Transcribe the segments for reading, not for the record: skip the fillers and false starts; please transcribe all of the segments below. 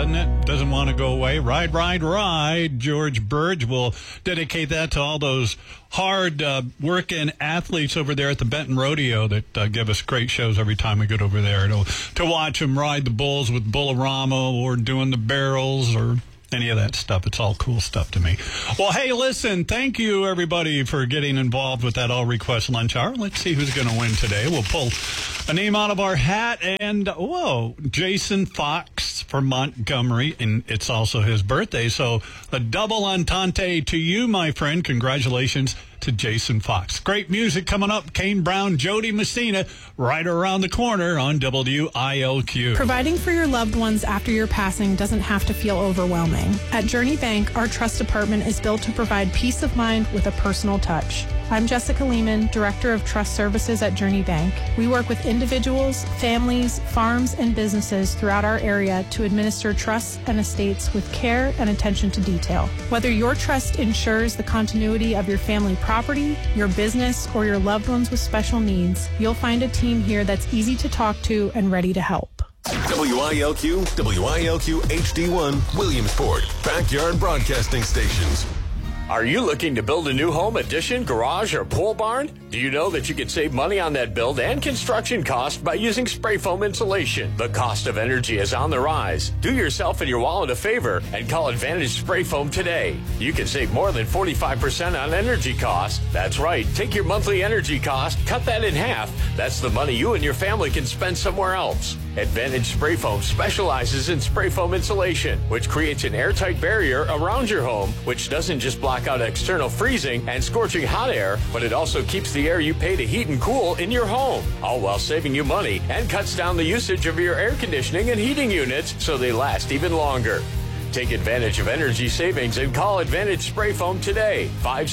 doesn't it? Doesn't want to go away. Ride, ride, ride. George Burge will dedicate that to all those hard working athletes over there at the Benton Rodeo that give us great shows every time we get over there to watch them ride the bulls with Bullarama or doing the barrels or any of that stuff. It's all cool stuff to me. Well, hey, listen, thank you, everybody, for getting involved with that All Request Lunch Hour. Let's see who's going to win today. We'll pull a name out of our hat, and, whoa, Jason Fox from Montgomery, and it's also his birthday. So a double entente to you, my friend. Congratulations to Jason Fox. Great music coming up. Kane Brown, Jody Messina, right around the corner on WILQ. Providing for your loved ones after your passing doesn't have to feel overwhelming. At Journey Bank, our trust department is built to provide peace of mind with a personal touch. I'm Jessica Lehman, Director of Trust Services at Journey Bank. We work with individuals, families, farms, and businesses throughout our area to administer trusts and estates with care and attention to detail. Whether your trust ensures the continuity of your family property, your business, or your loved ones with special needs, you'll find a team here that's easy to talk to and ready to help. WILQ HD1, Williamsport, Backyard Broadcasting Stations. Are you looking to build a new home, addition, garage, or pole barn? Do you know that you can save money on that build and construction cost by using spray foam insulation? The cost of energy is on the rise. Do yourself and your wallet a favor and call Advantage Spray Foam today. You can save more than 45% on energy costs. That's right. Take your monthly energy cost, cut that in half. That's the money you and your family can spend somewhere else. Advantage Spray Foam specializes in spray foam insulation, which creates an airtight barrier around your home, which doesn't just block out external freezing and scorching hot air, but it also keeps the air you pay to heat and cool in your home, all while saving you money and cuts down the usage of your air conditioning and heating units so they last even longer. Take advantage of energy savings and call Advantage Spray Foam today,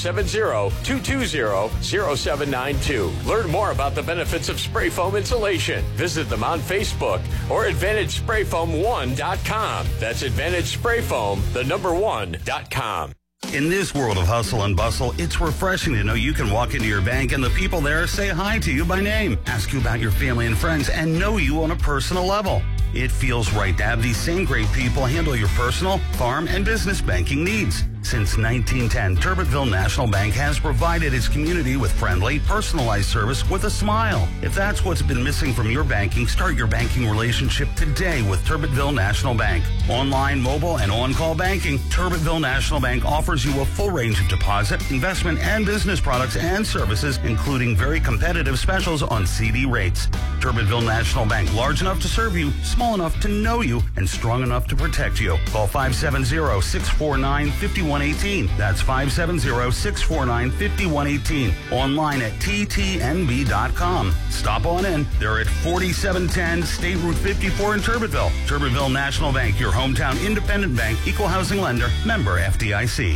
570-220-0792. Learn more about the benefits of spray foam insulation. Visit them on Facebook or AdvantageSprayFoam1.com. That's AdvantageSprayFoam, the number 1.com. In this world of hustle and bustle, it's refreshing to know you can walk into your bank and the people there say hi to you by name, ask you about your family and friends, and know you on a personal level. It feels right to have these same great people handle your personal, farm, and business banking needs. Since 1910, Turbotville National Bank has provided its community with friendly, personalized service with a smile. If that's what's been missing from your banking, start your banking relationship today with Turbotville National Bank. Online, mobile, and on-call banking, Turbotville National Bank offers you a full range of deposit, investment, and business products and services, including very competitive specials on CD rates. Turbotville National Bank, large enough to serve you, small enough to know you, and strong enough to protect you. Call 570-649-5118. That's 570-649-5118. Online at ttnb.com. Stop on in. They're at 4710 State Route 54 in Turbotville. Turbotville National Bank, your hometown independent bank, equal housing lender, member FDIC.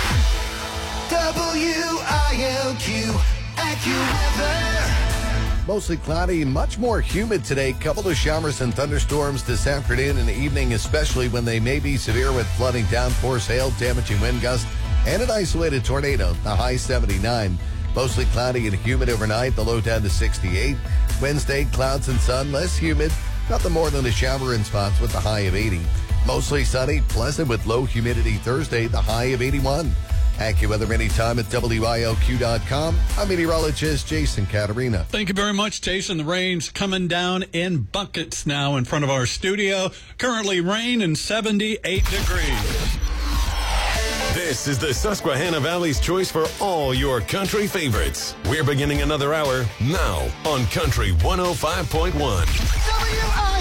WILQ AccuWeather. Mostly cloudy, much more humid today. Couple of showers and thunderstorms this afternoon and evening, especially when they may be severe with flooding, downpours, hail, damaging wind gusts, and an isolated tornado. The high 79. Mostly cloudy and humid overnight, the low down to 68. Wednesday, clouds and sun, less humid. Nothing more than a shower in spots with the high of 80. Mostly sunny, pleasant with low humidity Thursday, the high of 81. AccuWeather anytime at WILQ.com. I'm meteorologist Jason Caterina. Thank you very much, Jason. The rain's coming down in buckets now in front of our studio. Currently rain and 78 degrees. This is the Susquehanna Valley's choice for all your country favorites. We're beginning another hour now on Country 105.1.